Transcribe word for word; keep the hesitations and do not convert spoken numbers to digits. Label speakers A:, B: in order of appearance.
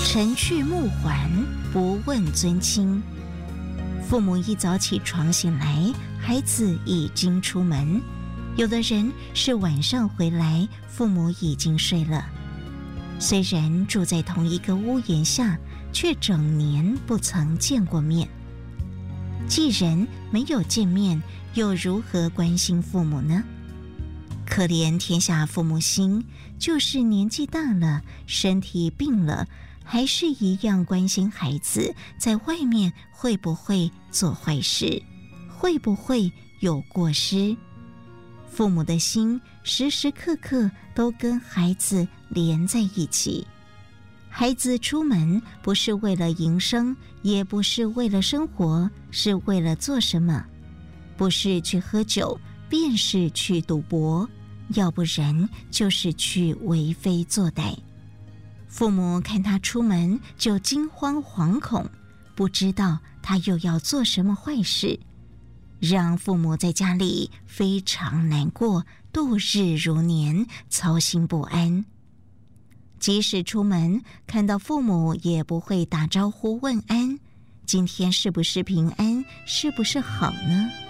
A: 晨去暮还，不问尊亲。父母一早起床醒来，孩子已经出门。有的人是晚上回来，父母已经睡了。虽然住在同一个屋檐下，却整年不曾见过面。既然没有见面，又如何关心父母呢？可怜天下父母心，就是年纪大了，身体病了，还是一样关心孩子在外面会不会做坏事，会不会有过失。父母的心时时刻刻都跟孩子连在一起。孩子出门不是为了营生，也不是为了生活，是为了做什么？不是去喝酒，便是去赌博，要不然就是去为非作歹。父母看他出门就惊慌惶恐，不知道他又要做什么坏事，让父母在家里非常难过，度日如年，操心不安。即使出门看到父母，也不会打招呼问安，今天是不是平安，是不是好呢？